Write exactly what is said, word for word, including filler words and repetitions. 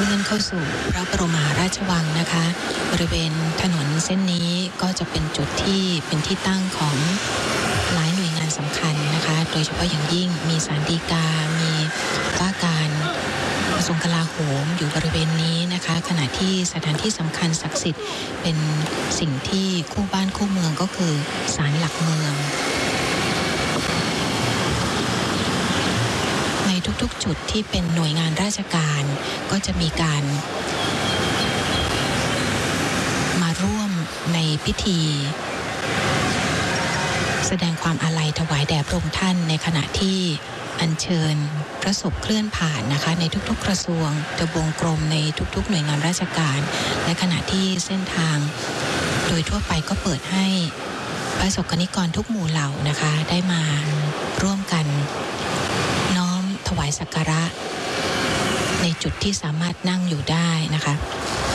เคลื่อนเข้าสู่พระบรมมหาราชวังนะคะบริเวณถนนเส้นนี้ก็จะเป็นจุดที่เป็นที่ตั้งของหลายหน่วยงานสำคัญนะคะโดยเฉพาะอย่างยิ่งมีศาลฎีกามีว่าการกระทรวงกลาโหมอยู่บริเวณนี้นะคะขณะที่สถานที่สำคัญศักดิ์สิทธิ์เป็นสิ่งที่คู่บ้านคู่เมืองก็คือศาลหลักเมืองในทุกๆจุดที่เป็นหน่วยงานราชการก็จะมีการมาร่วมในพิธีแสดงความอาลัยถวายแด่พระองค์ท่านในขณะที่อัญเชิญพระศพเคลื่อนผ่านนะคะในทุกๆกระทรวงทบวงกรมในทุกๆหน่วยงานราชการและขณะที่เส้นทางโดยทั่วไปก็เปิดให้ประสบกนิกรทุกหมู่เหล่านะคะได้มาร่วมกันน้อมถวายสักการะในจุดที่สามารถนั่งอยู่ได้นะคะ